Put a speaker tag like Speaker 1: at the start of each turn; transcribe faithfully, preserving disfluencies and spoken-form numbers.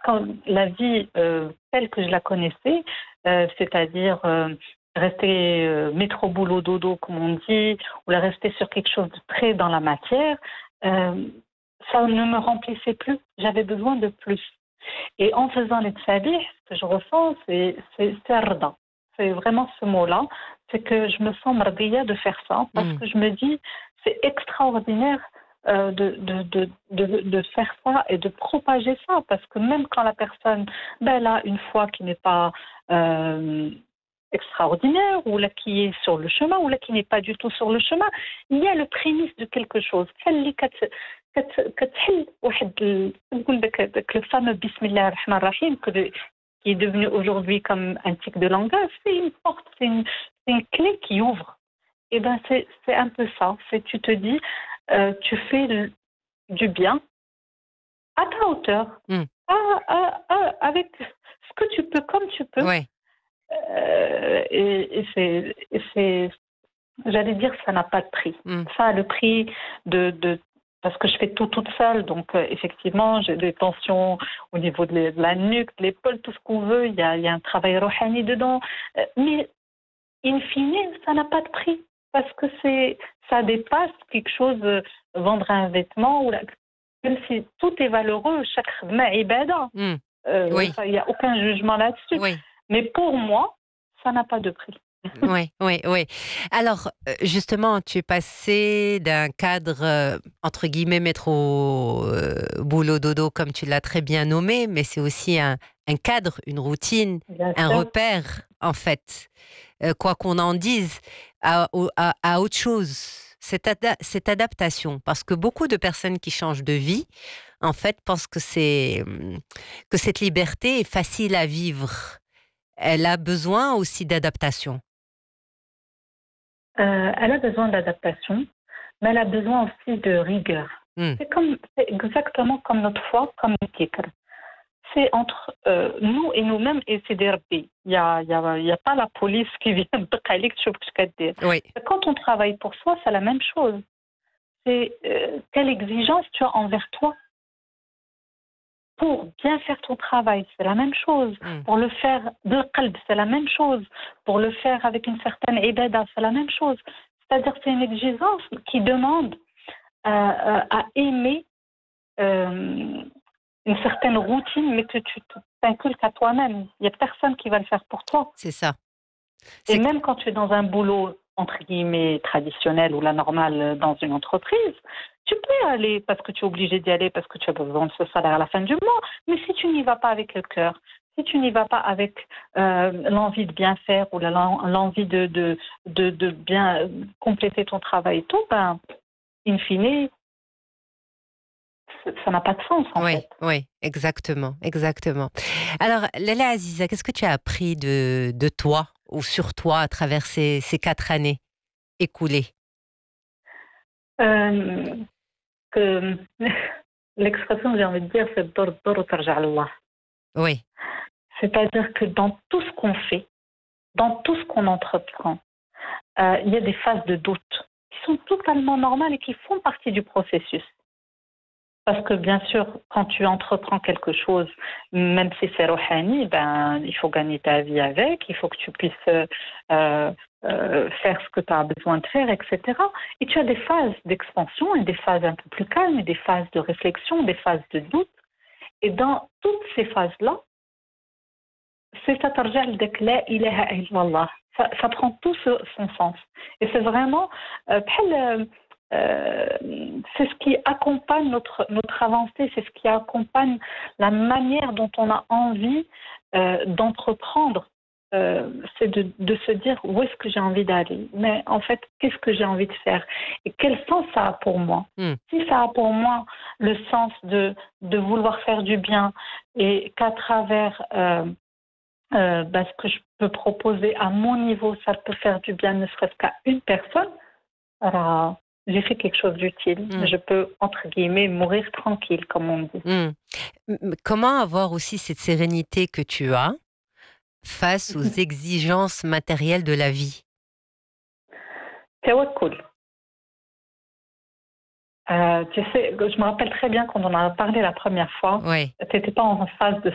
Speaker 1: quand la vie euh, telle que je la connaissais, euh, c'est-à-dire euh, rester euh, métro boulot dodo comme on dit, ou la rester sur quelque chose de très dans la matière, euh, ça ne me remplissait plus. J'avais besoin de plus. Et en faisant les tsabih, ce que je ressens, c'est c'est c'est arda. C'est vraiment ce mot-là. C'est que je me sens mardia de faire ça parce
Speaker 2: Mm.
Speaker 1: que je me dis c'est extraordinaire euh, de, de, de, de, de faire ça et de propager ça. Parce que même quand la personne, ben, elle a une foi qui n'est pas euh, extraordinaire, ou là qui est sur le chemin, ou là qui n'est pas du tout sur le chemin, il y a le prémisse de quelque chose. اللي كت- كت- كتحل واحد ال- نقول لك هذاك le fameux Bismillah ar-Rahman ar-Rahim que- qui est devenu aujourd'hui comme un tic de langage, c'est une porte, c'est une, c'est une clé qui ouvre. Et ben c'est, c'est un peu ça. C'est tu te dis, euh, tu fais le- du bien à ta hauteur,
Speaker 2: Mm.
Speaker 1: à- à- à- avec ce que tu peux, comme tu peux.
Speaker 2: Ouais.
Speaker 1: Euh, et, et c'est, et c'est, j'allais dire, ça n'a pas de prix.
Speaker 2: Mm.
Speaker 1: Ça a le prix de, de parce que je fais tout toute seule, donc euh, effectivement, j'ai des tensions au niveau de, la de la nuque, de l'épaule, tout ce qu'on veut. Il y a, il y a un travail rohani dedans, Euh, mais in fine, ça n'a pas de prix parce que c'est, ça dépasse quelque chose. euh, vendre un vêtement ou la, même si tout est valeureux, chaque khidma est ibada.
Speaker 2: Mm.
Speaker 1: Euh,
Speaker 2: Oui,
Speaker 1: ça, il n'y a aucun jugement là-dessus.
Speaker 2: oui.
Speaker 1: Mais pour moi, ça n'a pas de prix.
Speaker 2: Oui, oui, oui. Alors, euh, justement, tu es passé d'un cadre, euh, entre guillemets, métro, euh, boulot, dodo, comme tu l'as très bien nommé, mais c'est aussi un, un cadre, une routine,
Speaker 1: Bien
Speaker 2: un
Speaker 1: sûr.
Speaker 2: repère, en fait, euh, quoi qu'on en dise, à, au- à, à autre chose. Cette, ada- cette adaptation, parce que beaucoup de personnes qui changent de vie, en fait, pensent que c'est, hum, que cette liberté est facile à vivre. Elle a besoin aussi d'adaptation.
Speaker 1: Euh, elle a besoin d'adaptation, mais elle a besoin aussi de rigueur.
Speaker 2: Hmm.
Speaker 1: C'est comme, c'est exactement comme notre foi, comme le dhikr. C'est entre euh, nous et nous-mêmes et c'est des rabbi. Il n'y a, il y a, il y a pas la police qui vient de te dire.
Speaker 2: Oui.
Speaker 1: Quand on travaille pour soi, c'est la même chose. C'est euh, quelle exigence tu as envers toi pour bien faire ton travail, c'est la même chose.
Speaker 2: Mm.
Speaker 1: Pour le faire de qalb, c'est la même chose. Pour le faire avec une certaine ibada, c'est la même chose. C'est-à-dire que c'est une exigence qui demande euh, euh, à aimer euh, une certaine routine, mais que tu t'inculques à toi-même. Il n'y a personne qui va le faire pour toi.
Speaker 2: C'est ça.
Speaker 1: Et
Speaker 2: C'est...
Speaker 1: même quand tu es dans un boulot, entre guillemets, traditionnel ou la normale dans une entreprise, tu peux aller parce que tu es obligé d'y aller, parce que tu as besoin de ce salaire à la fin du mois. Mais si tu n'y vas pas avec le cœur, si tu n'y vas pas avec euh, l'envie de bien faire ou la, l'envie de, de, de, de bien compléter ton travail et tout, ben, in fine, ça n'a pas de sens en
Speaker 2: Oui,
Speaker 1: fait.
Speaker 2: oui, exactement, exactement. Alors, Lala Aziza, qu'est-ce que tu as appris de, de toi ou sur toi à travers ces, ces quatre années écoulées?
Speaker 1: Euh, que l'expression que j'ai envie de dire, c'est dor dor tarja Allah.
Speaker 2: Oui.
Speaker 1: C'est-à-dire que dans tout ce qu'on fait, dans tout ce qu'on entreprend, euh, il y a des phases de doute qui sont totalement normales et qui font partie du processus. Parce que bien sûr, quand tu entreprends quelque chose, même si c'est rohani, ben, il faut gagner ta vie avec, il faut que tu puisses euh, euh, faire ce que tu as besoin de faire, et cetera. Et tu as des phases d'expansion et des phases un peu plus calmes, et des phases de réflexion, des phases de doute. Et dans toutes ces phases-là, c'est ça tarja l'dak la ilaha illallah. Ça, ça prend tout ce, son sens. Et c'est vraiment euh, euh, c'est ce qui accompagne notre, notre avancée, c'est ce qui accompagne la manière dont on a envie euh, d'entreprendre. Euh, c'est de, de se dire où est-ce que j'ai envie d'aller, mais en fait, qu'est-ce que j'ai envie de faire et quel sens ça a pour moi.
Speaker 2: Mm.
Speaker 1: Si ça a pour moi le sens de, de vouloir faire du bien et qu'à travers euh, euh, bah, ce que je peux proposer à mon niveau, ça peut faire du bien ne serait-ce qu'à une personne, alors j'ai fait quelque chose d'utile.
Speaker 2: Mm.
Speaker 1: Je peux, entre guillemets, mourir tranquille, comme on dit.
Speaker 2: Mm. Comment avoir aussi cette sérénité que tu as face aux exigences matérielles de la vie?
Speaker 1: Tawakkul. Euh, tu sais, je me rappelle très bien quand on en a parlé la première fois,
Speaker 2: Oui.
Speaker 1: tu n'étais pas en phase de